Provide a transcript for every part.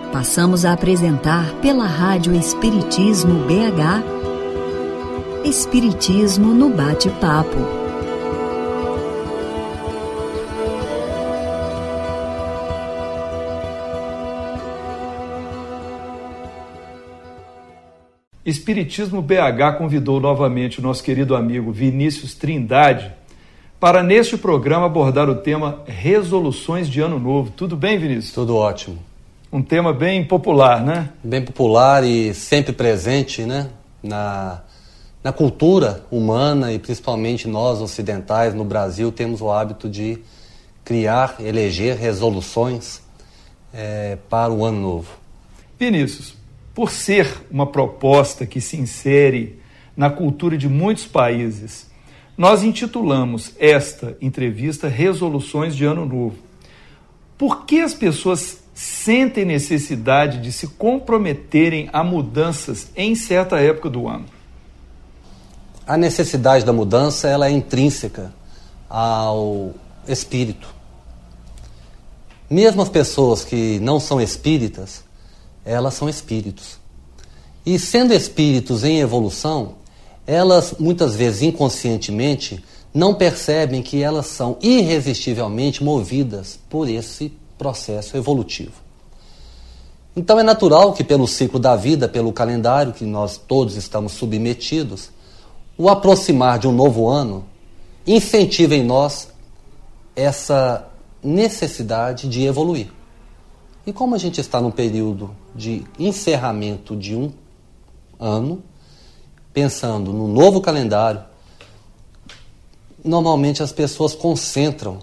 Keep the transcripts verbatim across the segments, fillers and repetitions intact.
Passamos a apresentar pela Rádio Espiritismo B H, Espiritismo no Bate-Papo. Espiritismo B H convidou novamente o nosso querido amigo Vinícius Trindade para, neste programa, abordar o tema Resoluções de Ano Novo. Tudo bem, Vinícius? Tudo ótimo. Um tema bem popular, né? Bem popular e sempre presente, né? Na, na cultura humana e principalmente nós ocidentais no Brasil temos o hábito de criar, eleger resoluções é, para o Ano Novo. Vinícius, por ser uma proposta que se insere na cultura de muitos países, nós intitulamos esta entrevista Resoluções de Ano Novo. Por que as pessoas sentem necessidade de se comprometerem a mudanças em certa época do ano? A necessidade da mudança ela é intrínseca ao espírito. Mesmo as pessoas que não são espíritas, elas são espíritos. E sendo espíritos em evolução, elas muitas vezes inconscientemente não percebem que elas são irresistivelmente movidas por esse processo evolutivo. Então é natural que pelo ciclo da vida, pelo calendário que nós todos estamos submetidos, o aproximar de um novo ano incentiva em nós essa necessidade de evoluir. E como a gente está num período de encerramento de um ano, pensando no novo calendário, normalmente as pessoas concentram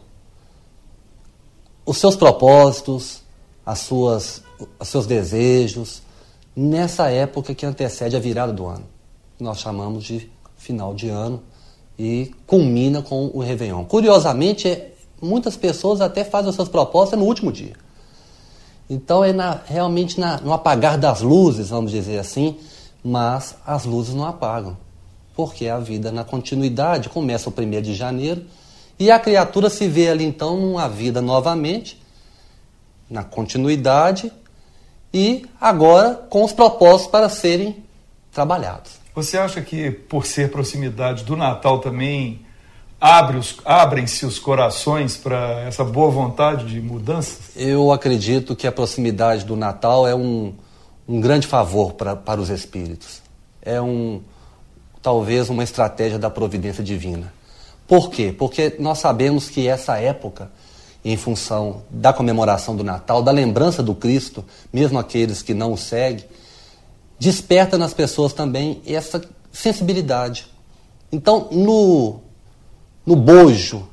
os seus propósitos, as suas, os seus desejos, nessa época que antecede a virada do ano. Nós chamamos de final de ano e culmina com o Réveillon. Curiosamente, muitas pessoas até fazem os seus propósitos no último dia. Então é na, realmente na, no apagar das luzes, vamos dizer assim, mas as luzes não apagam, porque a vida na continuidade começa o primeiro de janeiro e a criatura se vê ali então numa vida novamente, na continuidade e agora com os propósitos para serem trabalhados. Você acha que por ser proximidade do Natal também abre os, abrem-se os corações para essa boa vontade de mudanças? Eu acredito que a proximidade do Natal é um, um grande favor pra, para os espíritos. É um, talvez uma estratégia da providência divina. Por quê? Porque nós sabemos que essa época, em função da comemoração do Natal, da lembrança do Cristo, mesmo aqueles que não o seguem, desperta nas pessoas também essa sensibilidade. Então, no... no bojo,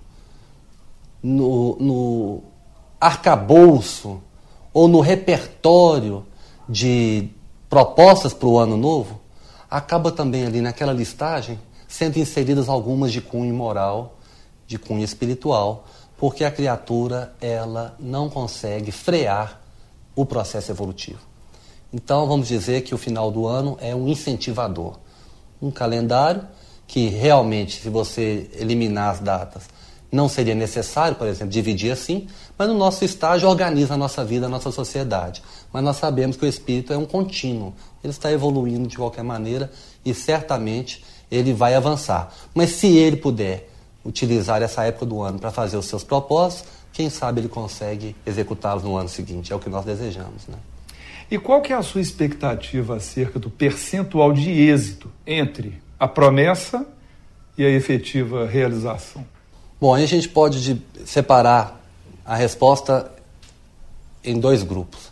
no, no arcabouço ou no repertório de propostas para o ano novo, acaba também ali naquela listagem sendo inseridas algumas de cunho moral, de cunho espiritual, porque a criatura ela não consegue frear o processo evolutivo. Então vamos dizer que o final do ano é um incentivador, um calendário que realmente, se você eliminar as datas, não seria necessário, por exemplo, dividir assim, mas no nosso estágio organiza a nossa vida, a nossa sociedade. Mas nós sabemos que o espírito é um contínuo, ele está evoluindo de qualquer maneira e certamente ele vai avançar. Mas se ele puder utilizar essa época do ano para fazer os seus propósitos, quem sabe ele consegue executá-los no ano seguinte, é o que nós desejamos, né? E qual que é a sua expectativa acerca do percentual de êxito entre a promessa e a efetiva realização? Bom, aí a gente pode separar a resposta em dois grupos.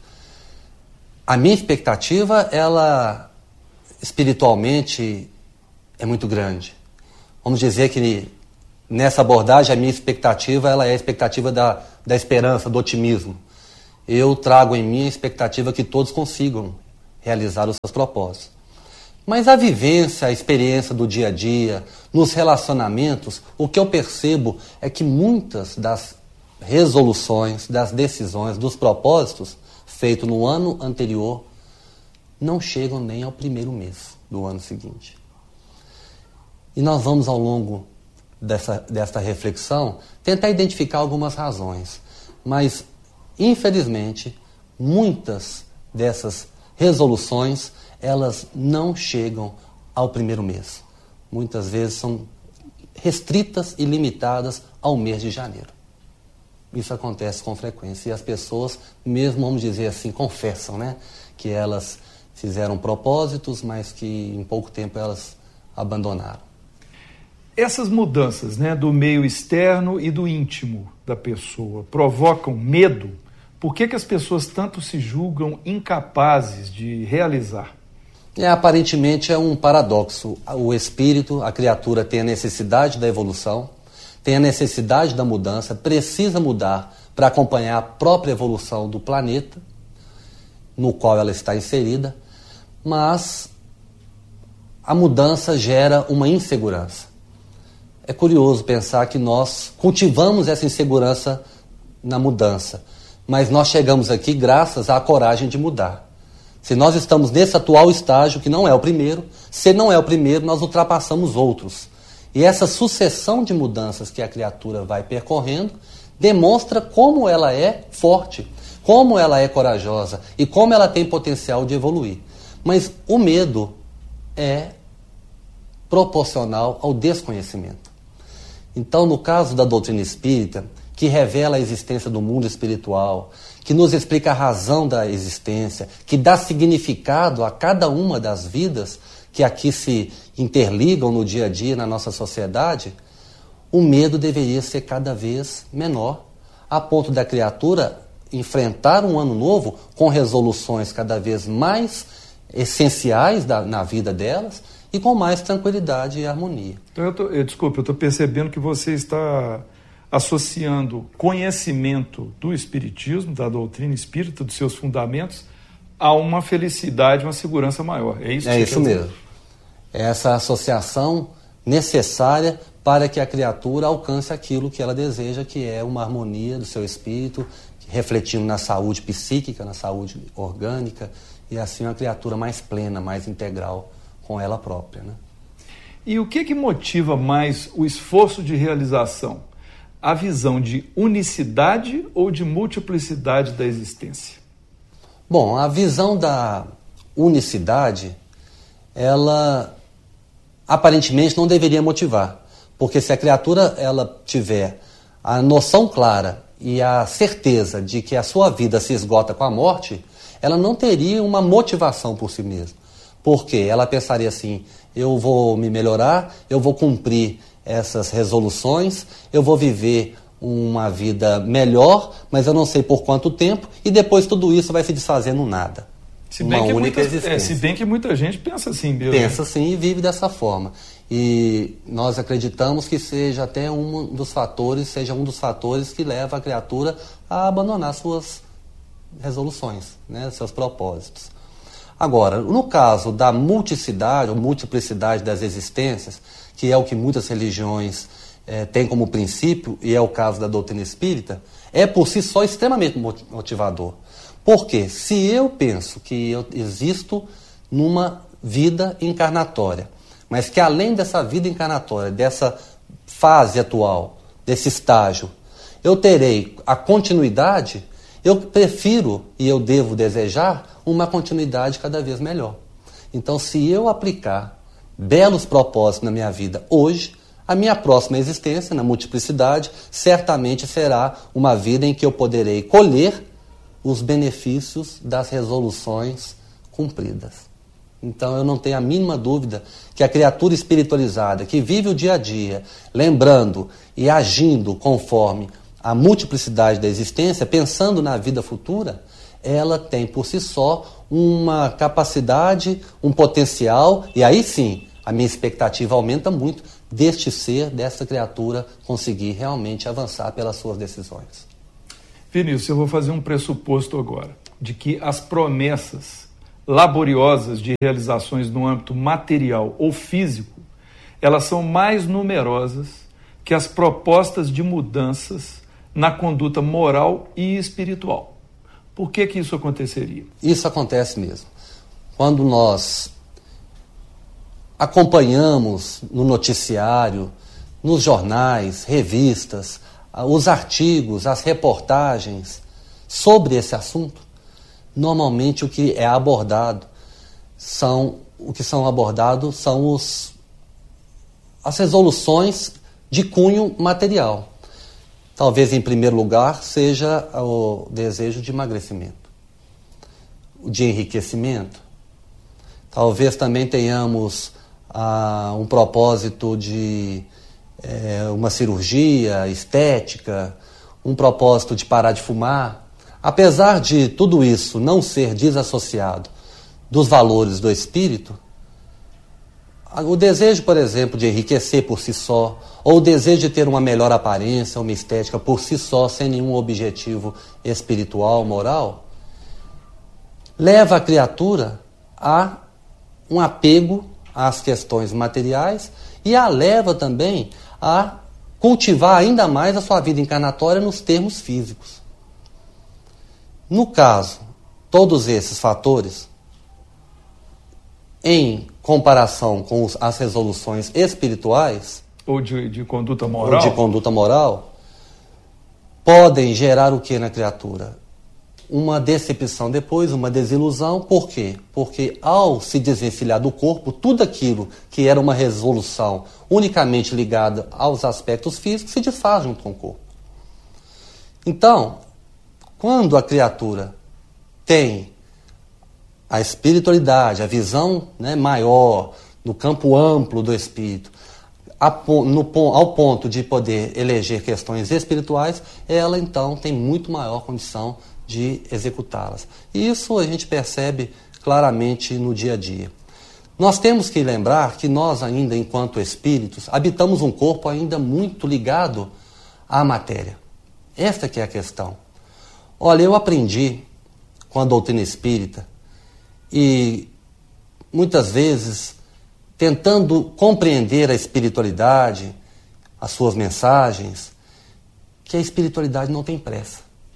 A minha expectativa, ela espiritualmente é muito grande. Vamos dizer que nessa abordagem a minha expectativa ela é a expectativa da, da esperança, do otimismo. Eu trago em mim a expectativa que todos consigam realizar os seus propósitos. Mas a vivência, a experiência do dia a dia, nos relacionamentos, o que eu percebo é que muitas das resoluções, das decisões, dos propósitos feitos no ano anterior não chegam nem ao primeiro mês do ano seguinte. E nós vamos, ao longo dessa, dessa reflexão, tentar identificar algumas razões. Mas, infelizmente, muitas dessas resoluções, elas não chegam ao primeiro mês. Muitas vezes são restritas e limitadas ao mês de janeiro. Isso acontece com frequência. E as pessoas, mesmo, vamos dizer assim, confessam, né, que elas fizeram propósitos, mas que em pouco tempo elas abandonaram. Essas mudanças, né, do meio externo e do íntimo da pessoa provocam medo? Por que que as pessoas tanto se julgam incapazes de realizar? É, aparentemente é um paradoxo. O espírito, a criatura, tem a necessidade da evolução, tem a necessidade da mudança, precisa mudar para acompanhar a própria evolução do planeta no qual ela está inserida, mas a mudança gera uma insegurança. É curioso pensar que nós cultivamos essa insegurança na mudança, mas nós chegamos aqui graças à coragem de mudar. Se nós estamos nesse atual estágio, que não é o primeiro, se não é o primeiro, nós ultrapassamos outros. E essa sucessão de mudanças que a criatura vai percorrendo demonstra como ela é forte, como ela é corajosa e como ela tem potencial de evoluir. Mas o medo é proporcional ao desconhecimento. Então, no caso da doutrina espírita, que revela a existência do mundo espiritual, que nos explica a razão da existência, que dá significado a cada uma das vidas que aqui se interligam no dia a dia na nossa sociedade, o medo deveria ser cada vez menor, a ponto da criatura enfrentar um ano novo com resoluções cada vez mais essenciais da, na vida delas e com mais tranquilidade e harmonia. Então, eu tô, eu, desculpe, eu estou percebendo que você está associando conhecimento do espiritismo, da doutrina espírita, dos seus fundamentos, a uma felicidade, uma segurança maior. É isso que É você isso quer dizer? mesmo. É essa associação necessária para que a criatura alcance aquilo que ela deseja, que é uma harmonia do seu espírito, refletindo na saúde psíquica, na saúde orgânica, e assim uma criatura mais plena, mais integral com ela própria, né? E o que que motiva mais o esforço de realização? A visão de unicidade ou de multiplicidade da existência? Bom, a visão da unicidade, ela aparentemente não deveria motivar, porque se a criatura ela tiver a noção clara e a certeza de que a sua vida se esgota com a morte, ela não teria uma motivação por si mesma. Porque ela pensaria assim, eu vou me melhorar, eu vou cumprir essas resoluções, eu vou viver uma vida melhor, mas eu não sei por quanto tempo, e depois tudo isso vai se desfazer no nada. Se bem, uma que única muitas, existência. é, se bem que muita gente pensa assim mesmo. Pensa assim e vive dessa forma. E nós acreditamos que seja até um dos fatores, seja um dos fatores que leva a criatura a abandonar suas resoluções, né, seus propósitos. Agora, no caso da multiplicidade ou multiplicidade das existências, que é o que muitas religiões eh, têm como princípio, e é o caso da doutrina espírita, é por si só extremamente motivador. Porque se eu penso que eu existo numa vida encarnatória, mas que além dessa vida encarnatória, dessa fase atual, desse estágio, eu terei a continuidade, eu prefiro e eu devo desejar uma continuidade cada vez melhor. Então, se eu aplicar belos propósitos na minha vida hoje, a minha próxima existência, na multiplicidade, certamente será uma vida em que eu poderei colher os benefícios das resoluções cumpridas. Então, eu não tenho a mínima dúvida que a criatura espiritualizada, que vive o dia a dia, lembrando e agindo conforme a multiplicidade da existência, pensando na vida futura, ela tem por si só uma capacidade, um potencial, e aí sim, a minha expectativa aumenta muito deste ser, desta criatura, conseguir realmente avançar pelas suas decisões. Vinícius, eu vou fazer um pressuposto agora, de que as promessas laboriosas de realizações no âmbito material ou físico, elas são mais numerosas que as propostas de mudanças na conduta moral e espiritual. Por que que isso aconteceria? Isso acontece mesmo. Quando nós acompanhamos no noticiário, nos jornais, revistas, os artigos, as reportagens sobre esse assunto, normalmente o que é abordado são, o que são abordados são os, as resoluções de cunho material. Talvez, em primeiro lugar, seja o desejo de emagrecimento, de enriquecimento. Talvez também tenhamos ah, um propósito de é, uma cirurgia estética, um propósito de parar de fumar. Apesar de tudo isso não ser desassociado dos valores do espírito, o desejo, por exemplo, de enriquecer por si só, ou o desejo de ter uma melhor aparência, uma estética por si só, sem nenhum objetivo espiritual, moral, leva a criatura a um apego às questões materiais e a leva também a cultivar ainda mais a sua vida encarnatória nos termos físicos. No caso, todos esses fatores, em comparação com os, as resoluções espirituais, ou de, de conduta moral, ou de conduta moral, podem gerar o que na criatura? Uma decepção depois, uma desilusão. Por quê? Porque ao se desvencilhar do corpo, tudo aquilo que era uma resolução unicamente ligada aos aspectos físicos se desfaz junto com o corpo. Então, quando a criatura tem a espiritualidade, a visão, né, maior, no campo amplo do espírito, a, no, ao ponto de poder eleger questões espirituais, ela então tem muito maior condição de executá-las. E isso a gente percebe claramente no dia a dia. Nós temos que lembrar que nós ainda, enquanto espíritos, habitamos um corpo ainda muito ligado à matéria. Esta que é a questão. Olha, eu aprendi com a doutrina espírita e muitas vezes tentando compreender a espiritualidade, as suas mensagens, que a espiritualidade não tem pressa.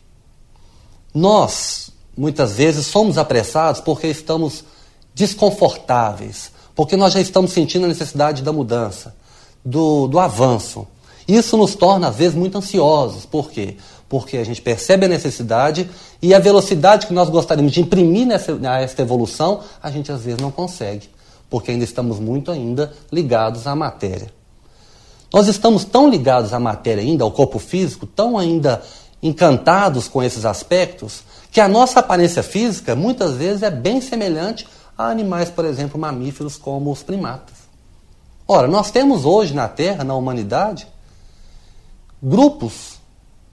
Nós, muitas vezes, somos apressados porque estamos desconfortáveis, porque nós já estamos sentindo a necessidade da mudança, do, do avanço. Isso nos torna, às vezes, muito ansiosos. Por quê? Porque a gente percebe a necessidade e a velocidade que nós gostaríamos de imprimir nessa, nessa evolução, a gente, às vezes, não consegue, porque ainda estamos muito ainda ligados à matéria. Nós estamos tão ligados à matéria ainda, ao corpo físico, tão ainda encantados com esses aspectos, que a nossa aparência física muitas vezes é bem semelhante a animais, por exemplo, mamíferos como os primatas. Ora, nós temos hoje na Terra, na humanidade, grupos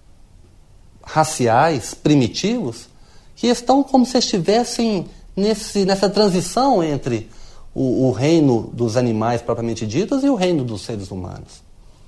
raciais primitivos que estão como se estivessem nesse, nessa transição entre o, o reino dos animais propriamente ditos e o reino dos seres humanos.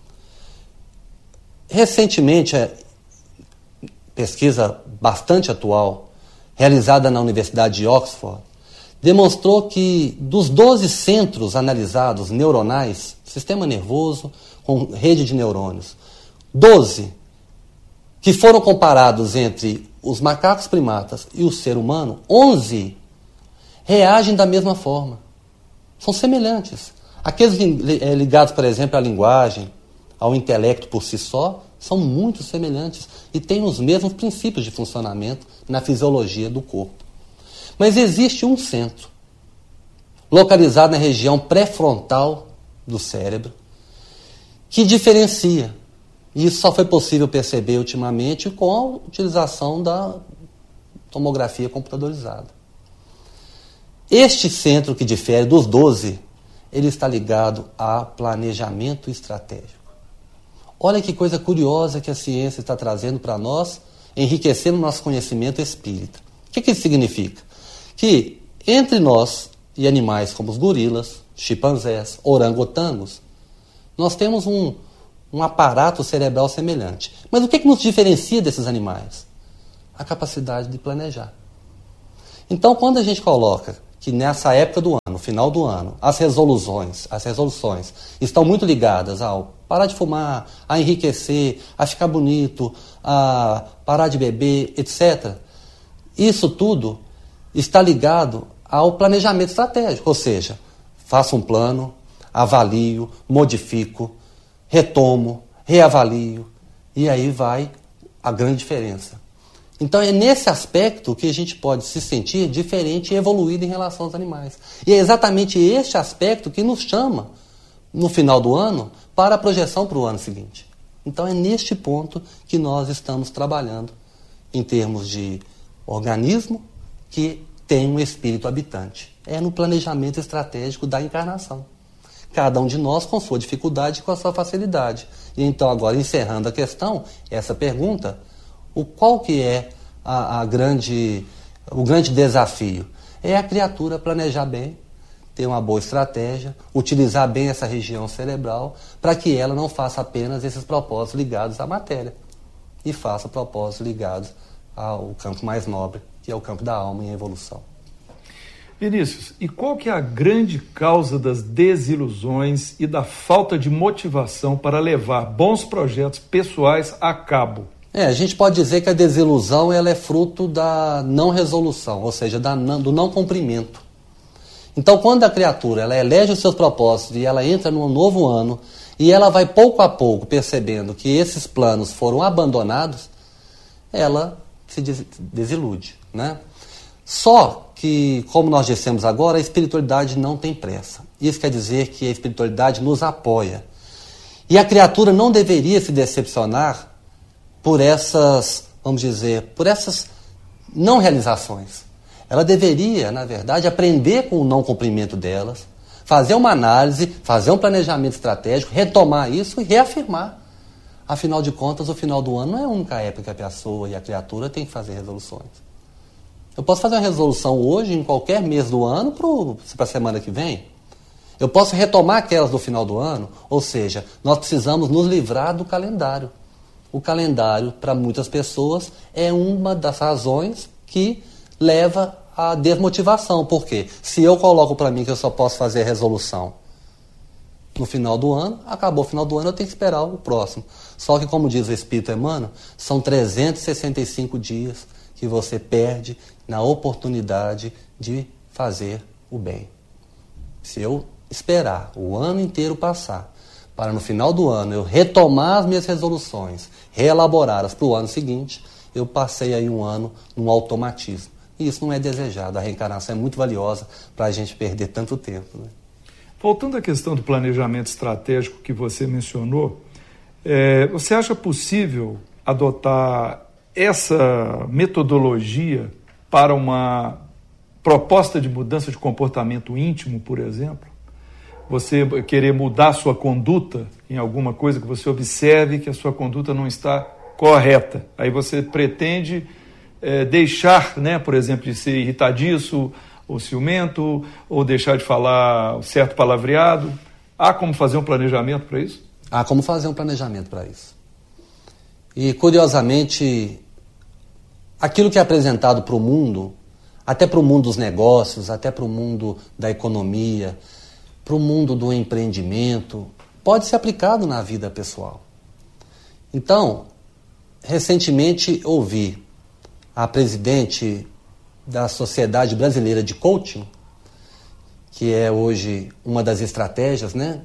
Recentemente, pesquisa bastante atual, realizada na Universidade de Oxford, demonstrou que dos doze centros analisados neuronais, sistema nervoso com rede de neurônios, doze que foram comparados entre os macacos primatas e o ser humano, onze reagem da mesma forma. São semelhantes. Aqueles ligados, por exemplo, à linguagem, ao intelecto por si só, são muito semelhantes e têm os mesmos princípios de funcionamento na fisiologia do corpo. Mas existe um centro, localizado na região pré-frontal do cérebro, que diferencia. E isso só foi possível perceber ultimamente com a utilização da tomografia computadorizada. Este centro que difere dos doze, ele está ligado a planejamento estratégico. Olha que coisa curiosa que a ciência está trazendo para nós, enriquecendo nosso conhecimento espírita. O que, que isso significa? Que entre nós e animais como os gorilas, chimpanzés, orangotangos, nós temos um, um aparato cerebral semelhante. Mas o que, que nos diferencia desses animais? A capacidade de planejar. Então, quando a gente coloca que nessa época do ano, final do ano, as resoluções, as resoluções estão muito ligadas ao parar de fumar, a enriquecer, a ficar bonito, a parar de beber, etcétera. Isso tudo está ligado ao planejamento estratégico, ou seja, faço um plano, avalio, modifico, retomo, reavalio, e aí vai a grande diferença. Então é nesse aspecto que a gente pode se sentir diferente e evoluído em relação aos animais. E é exatamente este aspecto que nos chama, no final do ano, para a projeção para o ano seguinte. Então é neste ponto que nós estamos trabalhando em termos de organismo que tem um espírito habitante. É no planejamento estratégico da encarnação. Cada um de nós com sua dificuldade e com a sua facilidade. E então, agora, encerrando a questão, essa pergunta, o qual que é a, a grande, o grande desafio? É a criatura planejar bem, ter uma boa estratégia, utilizar bem essa região cerebral, para que ela não faça apenas esses propósitos ligados à matéria, e faça propósitos ligados ao campo mais nobre, que é o campo da alma e a evolução. Vinícius, e qual que é a grande causa das desilusões e da falta de motivação para levar bons projetos pessoais a cabo? É, a gente pode dizer que a desilusão ela é fruto da não resolução, ou seja, da não, do não cumprimento. Então, quando a criatura ela elege os seus propósitos e ela entra num novo ano e ela vai pouco a pouco percebendo que esses planos foram abandonados, ela se desilude, né? Só que, como nós dissemos agora, a espiritualidade não tem pressa. Isso quer dizer que a espiritualidade nos apoia. E a criatura não deveria se decepcionar por essas, vamos dizer, por essas não realizações. Ela deveria, na verdade, aprender com o não cumprimento delas, fazer uma análise, fazer um planejamento estratégico, retomar isso e reafirmar. Afinal de contas, o final do ano não é a única época que a pessoa e a criatura têm que fazer resoluções. Eu posso fazer uma resolução hoje, em qualquer mês do ano, para a semana que vem. Eu posso retomar aquelas do final do ano, ou seja, nós precisamos nos livrar do calendário. O calendário, para muitas pessoas, é uma das razões que leva à desmotivação. Por quê? Se eu coloco para mim que eu só posso fazer a resolução no final do ano, acabou o final do ano, eu tenho que esperar o próximo. Só que, como diz o Espírito Emmanuel, são trezentos e sessenta e cinco dias que você perde na oportunidade de fazer o bem. Se eu esperar o ano inteiro passar, para no final do ano eu retomar as minhas resoluções, reelaborá-las para o ano seguinte, eu passei aí um ano num automatismo. E isso não é desejado. A reencarnação é muito valiosa para a gente perder tanto tempo, né? Voltando à questão do planejamento estratégico que você mencionou, é, você acha possível adotar essa metodologia para uma proposta de mudança de comportamento íntimo, por exemplo? Você querer mudar sua conduta em alguma coisa que você observe que a sua conduta não está correta. Aí você pretende é, deixar, né, por exemplo, de ser irritadiço ou ciumento, ou deixar de falar certo palavreado. Há como fazer um planejamento para isso? Há como fazer um planejamento para isso. E, curiosamente, aquilo que é apresentado para o mundo, até para o mundo dos negócios, até para o mundo da economia, para o mundo do empreendimento, pode ser aplicado na vida pessoal. Então, recentemente ouvi a presidente da Sociedade Brasileira de Coaching, que é hoje uma das estratégias, né,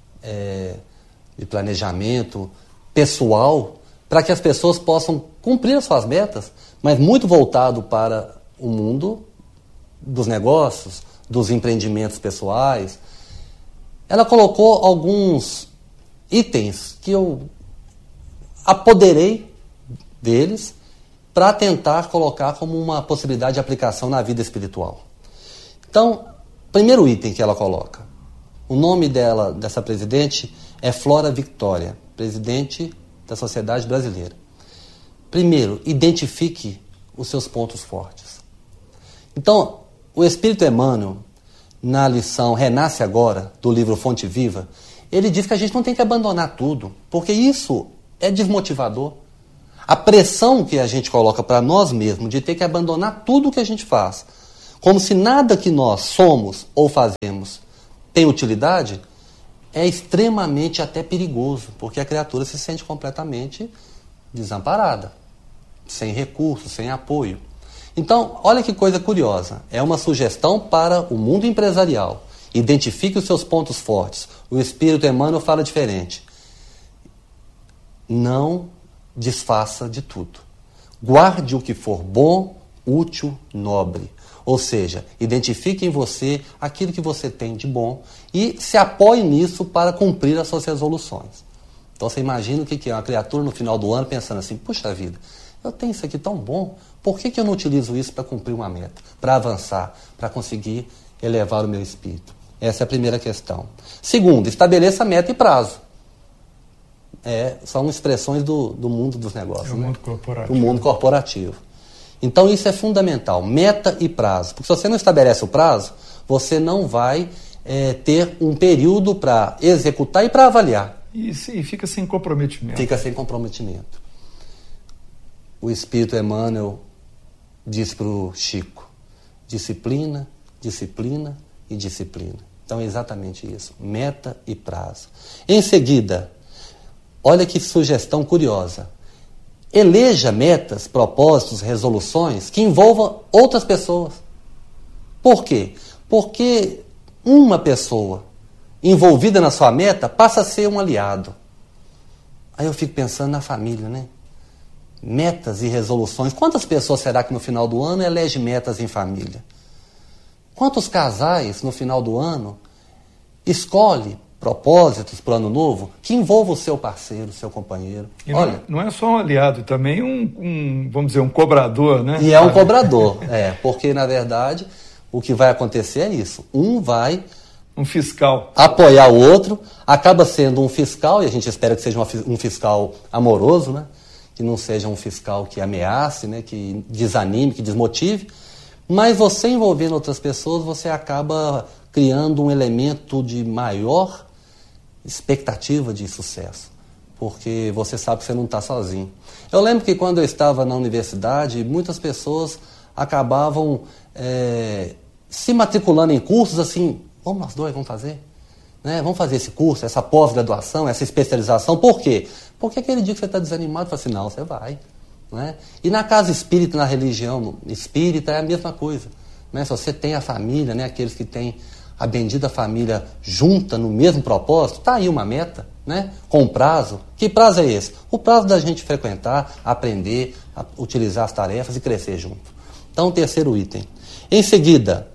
é, de planejamento pessoal, para que as pessoas possam cumprir as suas metas, mas muito voltado para o mundo dos negócios, dos empreendimentos pessoais. Ela colocou alguns itens que eu apoderei deles para tentar colocar como uma possibilidade de aplicação na vida espiritual. Então, primeiro item que ela coloca, o nome dela, dessa presidente, é Flora Victoria, presidente da Sociedade Brasileira. Primeiro, identifique os seus pontos fortes. Então, o Espírito Emmanuel, na lição Renasce Agora, do livro Fonte Viva, ele diz que a gente não tem que abandonar tudo, porque isso é desmotivador. A pressão que a gente coloca para nós mesmos de ter que abandonar tudo o que a gente faz, como se nada que nós somos ou fazemos tem utilidade, é extremamente até perigoso, porque a criatura se sente completamente desamparada, sem recursos, sem apoio. Então, olha que coisa curiosa, é uma sugestão para o mundo empresarial. Identifique os seus pontos fortes. O Espírito Emmanuel fala diferente. Não desfaça de tudo. Guarde o que for bom, útil, nobre. Ou seja, identifique em você aquilo que você tem de bom e se apoie nisso para cumprir as suas resoluções. Então você imagina o que é uma criatura no final do ano pensando assim, puxa vida, eu tenho isso aqui tão bom, por que, que eu não utilizo isso para cumprir uma meta, para avançar, para conseguir elevar o meu espírito? Essa é a primeira questão. Segundo, estabeleça meta e prazo. É, são expressões do, do mundo dos negócios. É o né? mundo corporativo. Do mundo corporativo. Então isso é fundamental, meta e prazo. Porque se você não estabelece o prazo, você não vai é, ter um período para executar e para avaliar. E, e fica sem comprometimento. Fica sem comprometimento. O Espírito Emmanuel disse para o Chico, disciplina, disciplina e disciplina. Então é exatamente isso, meta e prazo. Em seguida, olha que sugestão curiosa. Eleja metas, propósitos, resoluções que envolvam outras pessoas. Por quê? Porque uma pessoa envolvida na sua meta passa a ser um aliado. Aí eu fico pensando na família, né? Metas e resoluções. Quantas pessoas será que no final do ano elege metas em família? Quantos casais no final do ano escolhe propósitos para o ano novo que envolva o seu parceiro, o seu companheiro? E Olha, não, não é só um aliado, também um, um, vamos dizer, um cobrador, né? E é um cobrador, é, porque na verdade o que vai acontecer é isso. Um vai um fiscal apoiar o outro, acaba sendo um fiscal, e a gente espera que seja uma, um fiscal amoroso, né? Que não seja um fiscal que ameace, né? Que desanime, que desmotive. Mas você envolvendo outras pessoas, você acaba criando um elemento de maior expectativa de sucesso, porque você sabe que você não está sozinho. Eu lembro que quando eu estava na universidade, muitas pessoas acabavam é, se matriculando em cursos assim, vamos nós dois, vamos fazer? Né? Vamos fazer esse curso, essa pós-graduação, essa especialização. Por quê? Porque aquele dia que você está desanimado, você fala assim, não, você vai. Né? E na casa espírita, na religião espírita, é a mesma coisa. Né? Se você tem a família, né? Aqueles que têm a bendita família junta no mesmo propósito, está aí uma meta, né? Com prazo. Que prazo é esse? O prazo da gente frequentar, aprender, a utilizar as tarefas e crescer junto. Então, terceiro item. Em seguida,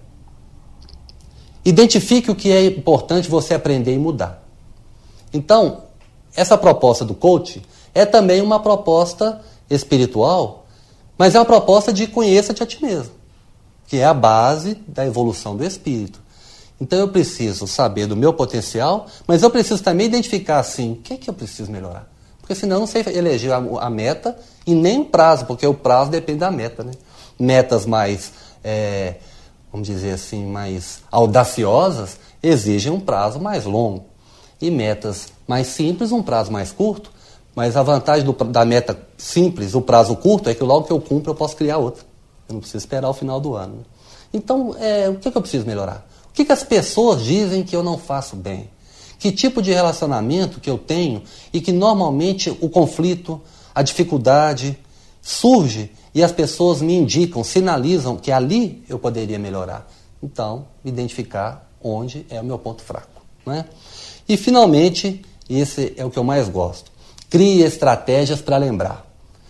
identifique o que é importante você aprender e mudar. Então, essa proposta do coach é também uma proposta espiritual, mas é uma proposta de conheça-te a ti mesmo, que é a base da evolução do espírito. Então eu preciso saber do meu potencial, mas eu preciso também identificar assim, o que é que eu preciso melhorar? Porque senão eu não sei eleger a, a meta e nem o prazo, porque o prazo depende da meta, né? Metas mais, é, vamos dizer assim, mais audaciosas exigem um prazo mais longo. E metas mais simples, um prazo mais curto. Mas a vantagem do, da meta simples, o prazo curto, é que logo que eu cumpro eu posso criar outra. Eu não preciso esperar o final do ano. Né? Então, é, o que, é que eu preciso melhorar? O que, que as pessoas dizem que eu não faço bem? Que tipo de relacionamento que eu tenho e que normalmente o conflito, a dificuldade surge e as pessoas me indicam, sinalizam que ali eu poderia melhorar. Então, identificar onde é o meu ponto fraco. Né? E, finalmente, esse é o que eu mais gosto. Crie estratégias para lembrar.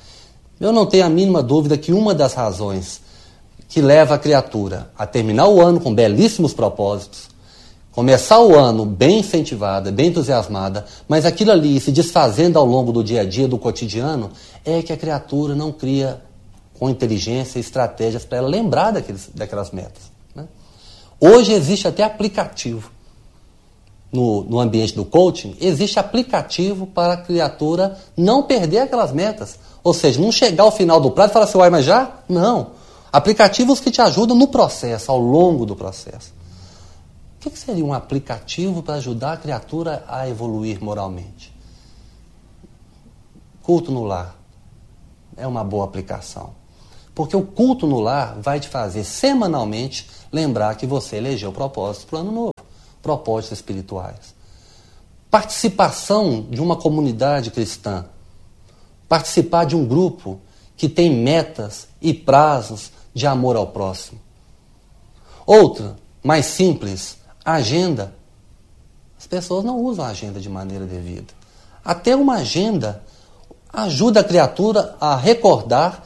Eu não tenho a mínima dúvida que uma das razões que leva a criatura a terminar o ano com belíssimos propósitos, começar o ano bem incentivada, bem entusiasmada, mas aquilo ali se desfazendo ao longo do dia a dia, do cotidiano, é que a criatura não cria com inteligência estratégias para ela lembrar daqueles, daquelas metas. Né? Hoje existe até aplicativo. No, no ambiente do coaching, existe aplicativo para a criatura não perder aquelas metas. Ou seja, não chegar ao final do prazo e falar assim, uai, mas já? Não. Aplicativos que te ajudam no processo, ao longo do processo. O que, que seria um aplicativo para ajudar a criatura a evoluir moralmente? Culto no lar é uma boa aplicação. Porque o culto no lar vai te fazer semanalmente lembrar que você elegeu propósitos para o ano novo. Propósitos espirituais. Participação de uma comunidade cristã. Participar de um grupo que tem metas e prazos de amor ao próximo. Outra, mais simples, a agenda. As pessoas não usam a agenda de maneira devida. Até uma agenda ajuda a criatura a recordar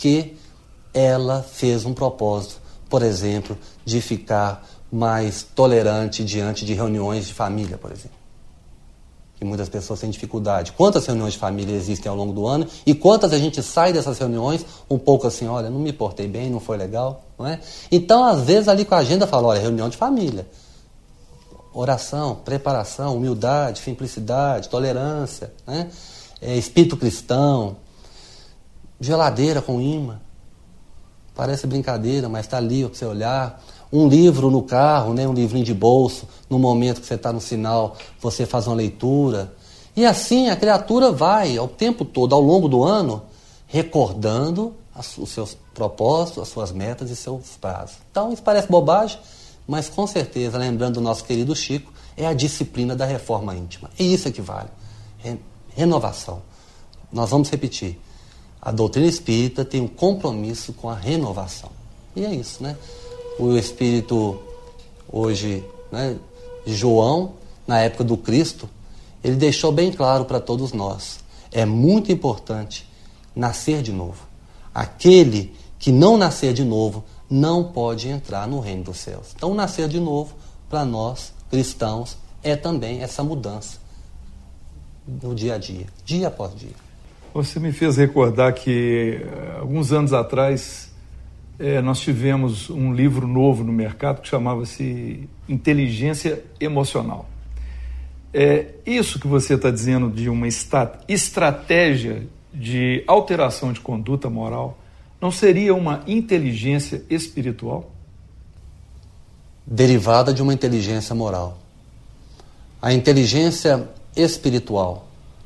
que ela fez um propósito, por exemplo, de ficar mais tolerante diante de reuniões de família, por exemplo. Que muitas pessoas têm dificuldade. Quantas reuniões de família existem ao longo do ano e quantas a gente sai dessas reuniões um pouco assim, olha, não me portei bem, não foi legal, não é? Então, às vezes, ali com a agenda fala, olha, reunião de família. Oração, preparação, humildade, simplicidade, tolerância, né? É, espírito cristão, geladeira com imã. Parece brincadeira, mas está ali para você olhar. Um livro no carro, né? Um livrinho de bolso, no momento que você está no sinal, você faz uma leitura. E assim a criatura vai, ao tempo todo, ao longo do ano, recordando as, os seus propósitos, as suas metas e seus prazos. Então, isso parece bobagem, mas com certeza, lembrando do nosso querido Chico, é a disciplina da reforma íntima. E isso é que vale. Re- renovação. Nós vamos repetir. A doutrina espírita tem um compromisso com a renovação. E é isso, né? O espírito hoje, né, de João, na época do Cristo, ele deixou bem claro para todos nós. É muito importante nascer de novo. Aquele que não nascer de novo não pode entrar no reino dos céus. Então, nascer de novo, para nós, cristãos, é também essa mudança no dia a dia, dia após dia. Você me fez recordar que, alguns anos atrás, é, nós tivemos um livro novo no mercado que chamava-se Inteligência Emocional. É, isso que você está dizendo de uma esta- estratégia de alteração de conduta moral, não seria uma inteligência espiritual? Derivada de uma inteligência moral. A inteligência espiritual,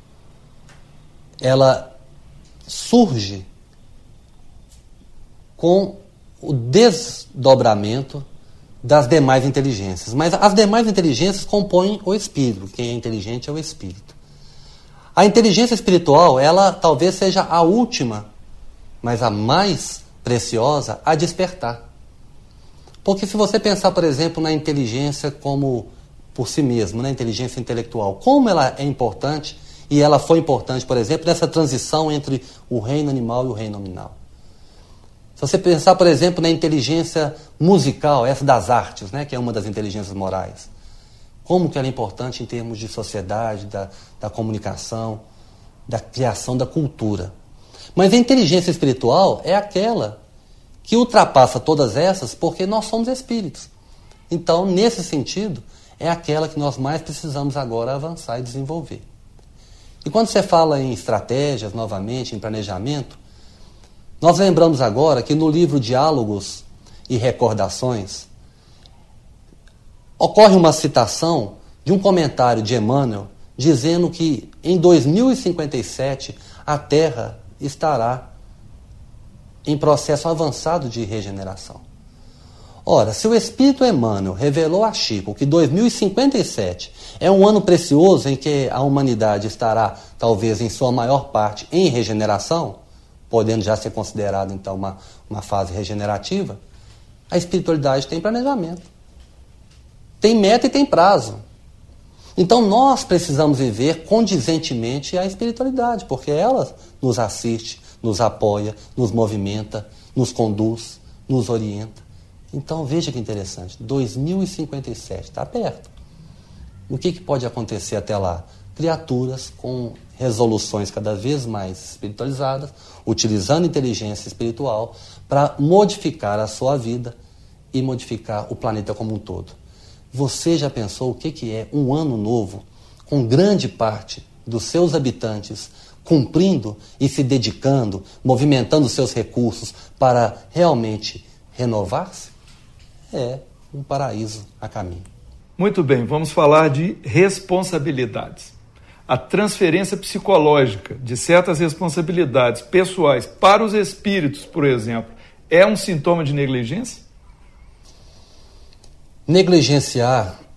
ela surge com o desdobramento das demais inteligências. Mas as demais inteligências compõem o espírito. Quem é inteligente é o espírito. A inteligência espiritual, ela talvez seja a última, mas a mais preciosa a despertar. Porque se você pensar, por exemplo, na inteligência como por si mesmo, na inteligência intelectual, como ela é importante, e ela foi importante, por exemplo, nessa transição entre o reino animal e o reino nominal. Se você pensar, por exemplo, na inteligência musical, essa das artes, né, que é uma das inteligências morais, como que ela é importante em termos de sociedade, da, da comunicação, da criação da cultura. Mas a inteligência espiritual é aquela que ultrapassa todas essas porque nós somos espíritos. Então, nesse sentido, é aquela que nós mais precisamos agora avançar e desenvolver. E quando você fala em estratégias, novamente, em planejamento, nós lembramos agora que no livro Diálogos e Recordações, ocorre uma citação de um comentário de Emmanuel dizendo que em dois mil e cinquenta e sete a Terra estará em processo avançado de regeneração. Ora, se o Espírito Emmanuel revelou a Chico que dois mil e cinquenta e sete é um ano precioso em que a humanidade estará, talvez em sua maior parte, em regeneração, podendo já ser considerado então uma, uma fase regenerativa, a espiritualidade tem planejamento. Tem meta e tem prazo. Então nós precisamos viver condizentemente a espiritualidade, porque ela nos assiste, nos apoia, nos movimenta, nos conduz, nos orienta. Então veja que interessante, dois mil e cinquenta e sete, está perto. O que, que pode acontecer até lá? Criaturas com resoluções cada vez mais espiritualizadas, utilizando inteligência espiritual para modificar a sua vida e modificar o planeta como um todo. Você já pensou o que, que é um ano novo, com grande parte dos seus habitantes cumprindo e se dedicando, movimentando seus recursos para realmente renovar-se? É um paraíso a caminho. Muito bem, vamos falar de responsabilidades. A transferência psicológica de certas responsabilidades pessoais para os espíritos, por exemplo, é um sintoma de negligência? Negligenciar